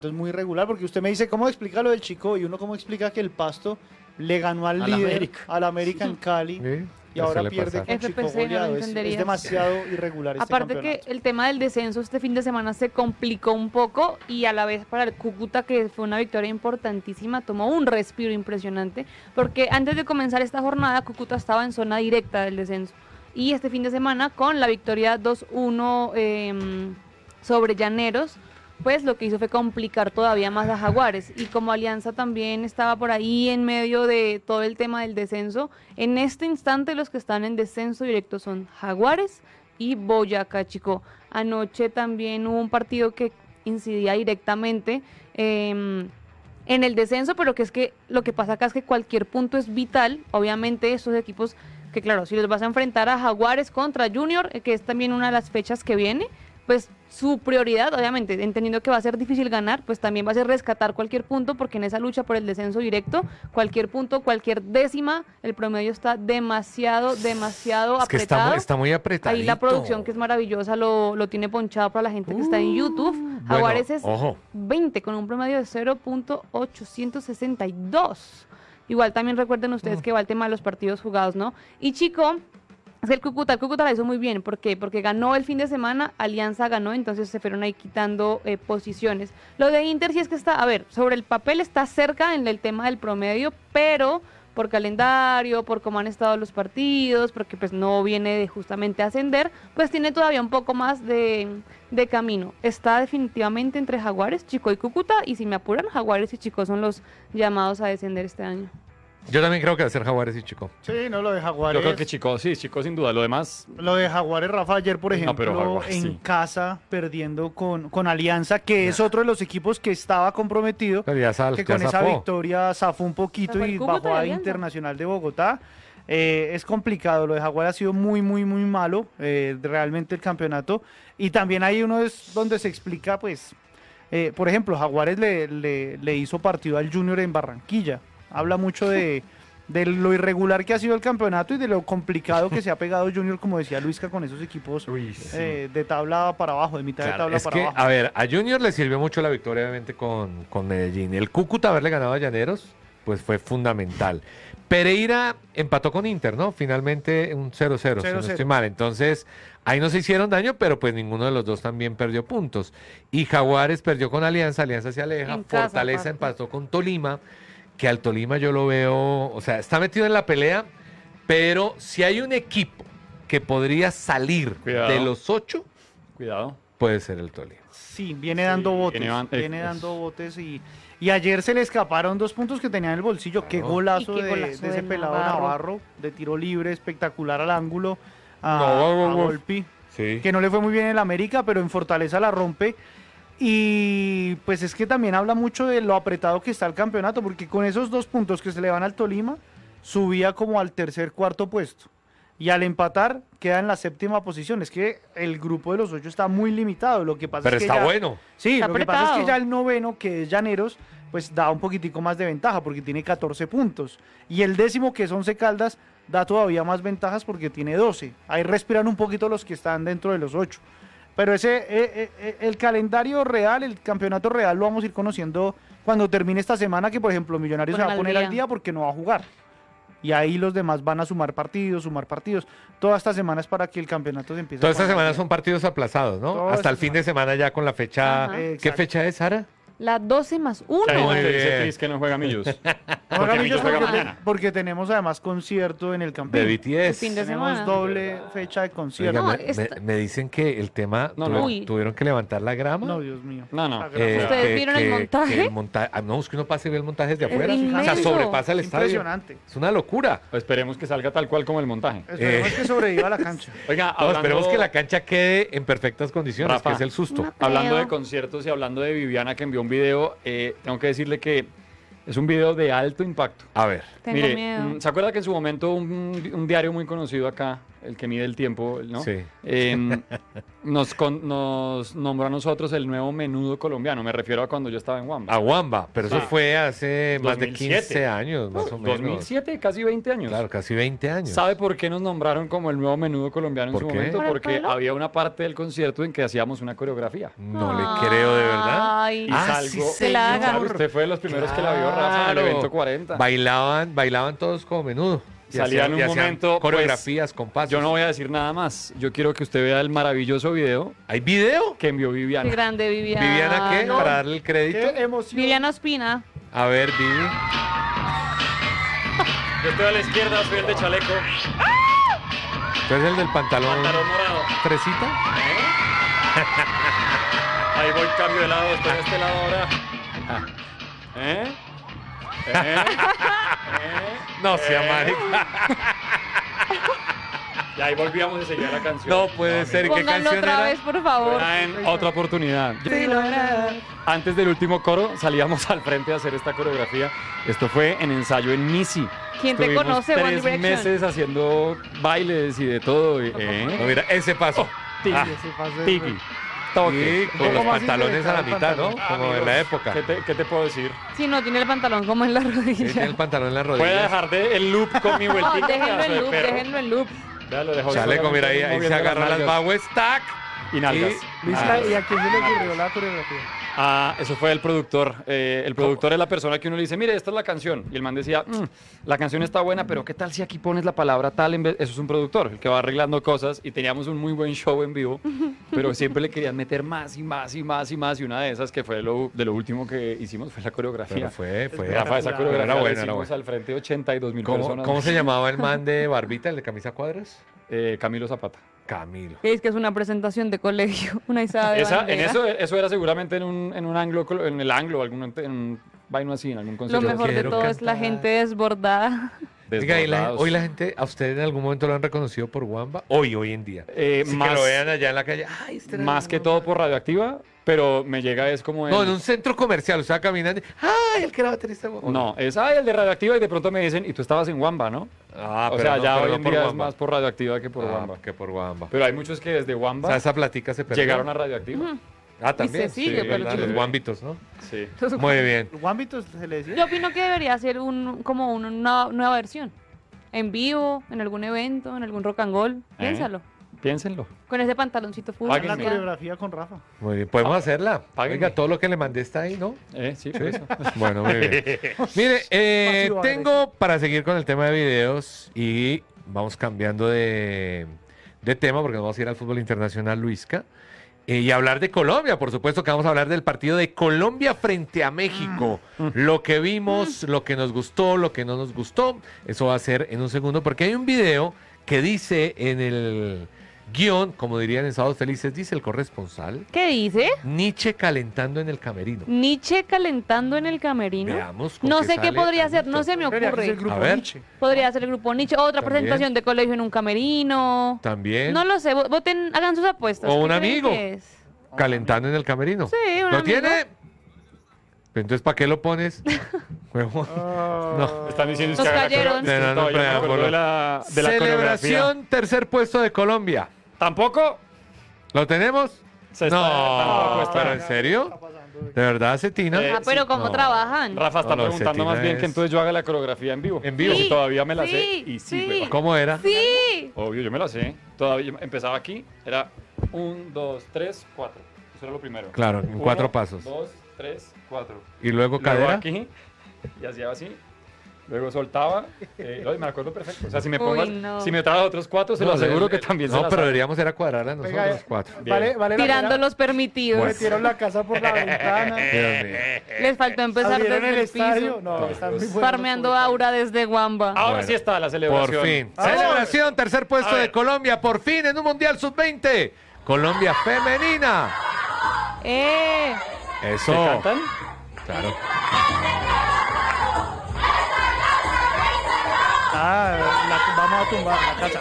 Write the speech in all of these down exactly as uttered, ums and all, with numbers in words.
es muy irregular, porque usted me dice, ¿cómo explica lo del Chico? Y uno, ¿cómo explica que el Pasto le ganó al, Al líder, América. al América en Cali, Sí, y ahora suele pierde pasar. con F Chico P C, no lo goleado? Es, es entenderías. demasiado irregular este Aparte campeonato. que el tema del descenso este fin de semana se complicó un poco y a la vez para el Cúcuta, que fue una victoria importantísima, tomó un respiro impresionante, porque antes de comenzar esta jornada Cúcuta estaba en zona directa del descenso. Y este fin de semana con la victoria dos uno eh, sobre Llaneros, pues lo que hizo fue complicar todavía más a Jaguares. Y como Alianza también estaba por ahí en medio de todo el tema del descenso, en este instante los que están en descenso directo son Jaguares y Boyacá Chico. Anoche también hubo un partido que incidía directamente eh, en el descenso, pero que es que lo que pasa acá es que cualquier punto es vital. Obviamente estos equipos, que claro, si los vas a enfrentar a Jaguares contra Junior, que es también una de las fechas que viene, pues su prioridad, obviamente, entendiendo que va a ser difícil ganar, pues también va a ser rescatar cualquier punto, porque en esa lucha por el descenso directo, cualquier punto, cualquier décima, el promedio está demasiado, demasiado Es que está, apretado. muy- está muy apretado. Ahí la producción, que es maravillosa, lo, lo tiene ponchado para la gente que está en YouTube. Jaguares es ojo. veinte con un promedio de cero punto ochocientos sesenta y dos. Igual también recuerden ustedes que va el tema de los partidos jugados, ¿no? Y Chico, es que el Cúcuta, el Cúcuta la hizo muy bien. ¿Por qué? Porque ganó el fin de semana, Alianza ganó, entonces se fueron ahí quitando eh, posiciones. Lo de Inter sí es que está, a ver, sobre el papel está cerca en el tema del promedio, pero por calendario, por cómo han estado los partidos, porque pues no viene de justamente ascender, pues tiene todavía un poco más de, de camino. Está definitivamente entre Jaguares, Chico y Cúcuta, y si me apuran, Jaguares y Chico son los llamados a descender este año. Yo también creo que va a ser Jaguares y Chico. Sí, no, lo de Jaguares. Yo creo que Chico, sí, Chico sin duda. Lo demás, Lo de Jaguares, Rafa, ayer, por No, ejemplo, pero Jaguares, en sí. casa, perdiendo con, con Alianza, que es otro de los equipos que estaba comprometido, Pero ya sal, que ya con esa zafó. victoria zafó un poquito Zafó el y Cúcuta bajó y a Alianza. Internacional de Bogotá. Eh, es complicado, lo de Jaguares ha sido muy, muy, muy malo, eh, realmente el campeonato. Y también hay uno es donde se explica, pues, eh, por ejemplo, Jaguares le, le, le hizo partido al Junior en Barranquilla. Habla mucho de... de lo irregular que ha sido el campeonato y de lo complicado que se ha pegado Junior, como decía Luisca, con esos equipos Uy, sí. eh, de tabla para abajo, de mitad de Claro, tabla es para que, abajo. a ver, a Junior le sirvió mucho la victoria, obviamente, con, con Medellín. El Cúcuta haberle ganado a Llaneros, pues fue fundamental. Pereira empató con Inter, ¿no? Finalmente un cero cero, si no cero cero. estoy mal. Entonces, ahí no se hicieron daño, pero pues ninguno de los dos también perdió puntos. Y Jaguares perdió con Alianza, Alianza se aleja, En casa, Fortaleza aparte. empató con Tolima, que al Tolima yo lo veo, o sea, está metido en la pelea, pero si hay un equipo que podría salir Cuidado. de los ocho, cuidado. puede ser el Tolima. Sí, viene dando botes, viene van- viene eh, dando botes y, y ayer se le escaparon dos puntos que tenía en el bolsillo. Qué Claro. golazo, Y qué de, golazo de ese de pelado Navarro. Navarro, de tiro libre, espectacular al ángulo, a, No, a no, no. Volpi, Sí. que no le fue muy bien en el América, pero en Fortaleza la rompe. Y pues es que también habla mucho de lo apretado que está el campeonato, porque con esos dos puntos que se le van al Tolima, subía como al tercer, cuarto puesto. Y al empatar, queda en la séptima posición. Es que el grupo de los ocho está muy limitado. Lo que pasa Pero es que está ya- bueno. Sí, Está lo que pasa es que apretado. ya el noveno, que es Llaneros, pues da un poquitico más de ventaja, porque tiene catorce puntos. Y el décimo, que es Once Caldas, da todavía más ventajas porque tiene doce. Ahí respiran un poquito los que están dentro de los ocho. Pero ese, eh, eh, eh, el calendario real, el campeonato real, lo vamos a ir conociendo cuando termine esta semana, que por ejemplo Millonarios se Ponen va a al poner día. al día porque no va a jugar. Y ahí los demás van a sumar partidos, sumar partidos. Toda esta semana es para que el campeonato se empiece Toda a esta poner al semana día. son partidos aplazados, ¿no? Toda Hasta el esta fin de semana ya con la fecha. Ajá. ¿Qué Exacto. fecha es, Sara? La doce más uno. Ahí Muy donde dice bien. Cris que no juega Millos. No, Porque Ramillo, Millos juega porque, mañana. porque tenemos además concierto en el De campeón. B T S. fin de Tenemos semana. doble fecha de concierto. Oiga, No, me, esta- me- me dicen que el tema No, tuve- no. Uy. tuvieron que levantar la grama. No, Dios mío. No, no. La Eh, grama. ¿Ustedes que- vieron el que- montaje? que el monta- ah, no, es que uno pasa y ve el montaje desde Es afuera. O sea, inmenso. sobrepasa el Es estadio. impresionante. Es una locura. Pues esperemos que salga tal cual como el montaje. Esperemos Eh. que sobreviva la cancha. Oiga, No, hablando, esperemos que la cancha quede en perfectas condiciones, Rafa. que es el susto. No. hablando de creo. conciertos y hablando de Viviana que envió un video, eh, tengo que decirle que es un video de alto impacto. A ver. Tengo Mire, miedo. mm, ¿se acuerda que en su momento un, un diario muy conocido acá el que mide el tiempo, ¿no? Sí. Eh, nos, con- nos nombró a nosotros el nuevo menudo colombiano. Me refiero a cuando yo estaba en Wamba. A Wamba, pero eso Sí. fue hace más de dos mil siete. quince años, más o menos. dos mil siete, casi veinte años. Claro, casi veinte años. ¿Sabe por qué nos nombraron como el nuevo menudo colombiano en ¿Por su qué? momento? ¿Por el Porque pelo? había una parte del concierto en que hacíamos una coreografía. No le creo, de verdad. Ay, Y Ah, salgo- sí, Se la señor. haga. Claro, usted fue de los primeros que la vio, Rafa, en el Claro. evento cuarenta. Bailaban, bailaban todos como menudo. Y Salía hacían- en y un hacían momento, pues, coreografías con pasos. Yo no voy a decir nada más. Yo quiero que usted vea el maravilloso video ¿Hay video? que envió qué Viviana. grande Viviana. ¿Viviana qué? no. Para darle el crédito. ¡Qué emoción! Viviana Ospina. A ver, Vivi. Yo estoy a la izquierda, soy el de chaleco. ¿Tú eres el del pantalón, Pantalón morado. fresita? Ahí voy, cambio de lado, estoy de este lado ahora. ¿Eh? ¿Eh? ¿Eh? No sea ¿Eh? marica. Y ahí volvíamos a seguir la canción. No puede ser. ¿Y qué Pónganlo canción otra era? vez, por favor. Era en otra oportunidad. Sí, lo era. Antes del último coro salíamos al frente a hacer esta coreografía. Esto fue en ensayo en Missy. ¿Quién te Estuvimos conoce, One tres Direction? meses haciendo bailes y de todo. y- ¿eh? No, mira, ese paso. Tiki, Ah, Ese pase de- tiki, toque. Sí, con Un los poco más pantalones a la indirecta, mitad, ¿no? el Como en la época. ¿Qué te, qué te puedo decir? Si no tiene el pantalón como en la Sí, rodilla. tiene el pantalón en las Voy a rodillas. dejar de el loop con mi No, vueltica. déjenlo pedazo en de loop, perro. déjenlo en loop. Ya lo dejo Chaleco, mira ahí, ahí se moviendo agarra las nalgas baues, tac. y nalgas. y- Luis, Ah, ¿y a quién se le ocurrió la coreografía? Ah, eso fue el productor. Eh, el productor es la persona que uno le dice, mire, esta es la canción. Y el man decía, "Mm, la canción está buena, pero ¿qué tal si aquí pones la palabra tal en vez? Eso es un productor, el que va arreglando cosas. Y teníamos un muy buen show en vivo, pero siempre le querían meter más y más y más y más. Y una de esas que fue lo, de lo último que hicimos fue la coreografía. Pero fue, fue. Rafa, esa Era coreografía buena, la era hicimos buena. al frente de ochenta y dos mil ¿Cómo, personas. ¿Cómo se llamaba el man de barbita, el de camisa cuadras? Eh, Camilo Zapata. Camilo. Es que es una presentación de colegio, una izada de Esa, en bandera. eso, eso era seguramente en un, en un anglo, colo- en el anglo, algún, en un vaino así, en algún Lo concierto. mejor de quiero todo es la cantar. gente desbordada. Oiga, ¿y la- Desbordados. hoy la gente, ¿a usted en algún momento lo han reconocido por Wamba? Hoy, hoy en día. Eh, Sí, más, que lo vean allá en la calle. Ay, este era más el que Wamba. todo por radioactiva, pero me llega es como el- No, en un centro comercial, o sea, caminando. y, ¡Ay, el que era baterista! de Wamba! No, es ah, el de radioactiva y de pronto me dicen, y tú estabas en Wamba, ¿no? Ah, o pero sea, no, ya pero hoy no en por día es Wamba. más por radioactiva que por Ah, Wamba. que por Wamba. Pero hay muchos que desde O Wamba sea, esa platica se perdió. llegaron a radioactiva. Ah, también. Y se sigue, sí, pero ¿verdad? sí. Los Wambitos, ¿no? Sí. Muy bien. ¿Guambitos se le decía? Yo opino que debería ser un, como una, una nueva versión. En vivo, en algún evento, en algún rock and roll. Piénsalo. Piénsenlo. Con ese pantaloncito full. Páguenme. La Páguenme. coreografía con Rafa. Muy bien. Podemos hacerla. páguenme. Oiga, todo lo que le mandé está ahí, ¿no? Eh, sí, por eso. Bueno, muy bien. Mire, eh, Pasivo tengo para seguir con el tema de videos y vamos cambiando de, de tema porque nos vamos a ir al fútbol internacional, Luisca. Eh, y hablar de Colombia, por supuesto que vamos a hablar del partido de Colombia frente a México. Lo que vimos, lo que nos gustó, lo que no nos gustó, eso va a ser en un segundo porque hay un video que dice en el guión, como dirían en Sábados Felices, dice el corresponsal, ¿Qué dice? Nietzsche calentando en el camerino. Nietzsche calentando en el camerino. Veamos con No qué sé qué sale podría ser, Anito. no se me Creería que es el ocurre. grupo A ver. Nietzsche. Podría ser el grupo Nietzsche, otra También. presentación de colegio en un camerino. También. No lo sé, vo- voten, hagan sus apuestas. O ¿Qué un creen amigo. que es? Calentando en el camerino. Sí, un ¿Lo amigo. tiene? Entonces, ¿para qué lo pones? Huevón. Ah, No. Están diciendo Nos que haga cayeron. coreo- No, no, no, Todavía me pero- acuerdo de la, de la coreografía. Celebración, tercer puesto de Colombia. ¿Tampoco? ¿Lo tenemos? Se está- tampoco No, está. pero ¿en serio? ¿De verdad, Cetina? Eh, Ah, pero sí. ¿cómo No. trabajan? Rafa está No, no, preguntando Cetina más bien es- que entonces yo haga la coreografía en vivo. En vivo. Sí, todavía me la Sí, sé. Y sí, sí. hueva. ¿Cómo era? Sí. Obvio, yo me la sé. Todavía yo empezaba aquí, era un, dos, tres, cuatro. Eso era lo primero. Claro, en Uno, cuatro pasos. Dos, tres, cuatro. Y luego Luego cadera. aquí y hacía así. Luego soltaba. Eh, no, me acuerdo perfecto. O sea, si me Uy, pongas, no. si me traes otros cuatro, se lo No, aseguro de- que también se No, la pero sabe. deberíamos era cuadrarla nosotros Venga, cuatro. Vale, vale la Tirando pena. los permitidos. Metieron la casa por la ventana. Dios mío. Les faltó empezar ¿Abrieron desde el el estadio? piso. No, están muy buenos. Farmeando aura desde Wamba. Ahora Bueno, sí está la Por celebración. fin. ¡Vamos! Celebración, tercer puesto A ver. de Colombia, por fin en un Mundial sub veinte. Colombia femenina. ¡Eh! Eso. ¿Se cantan? Claro. Ah, la, vamos a tumbar la casa.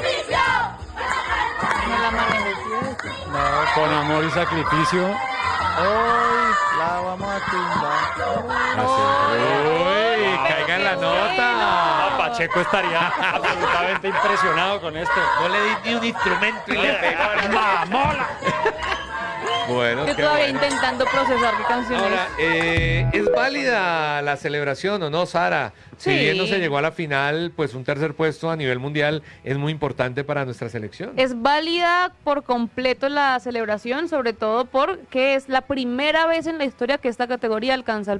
No la manejo. No, Con amor y sacrificio. hoy la vamos a tumbar. Así. Uy, caiga en la nota. Papá, Pacheco estaría absolutamente impresionado con esto. No le di ni un instrumento y le pegó. ¡Mamola! Bueno, Yo qué todavía bueno. intentando procesar qué canción Ahora, es. eh, ¿es válida la celebración o no, Sara? Si Sí. bien no se llegó a la final, pues un tercer puesto a nivel mundial es muy importante para nuestra selección. Es válida por completo la celebración, sobre todo porque es la primera vez en la historia que esta categoría alcanza el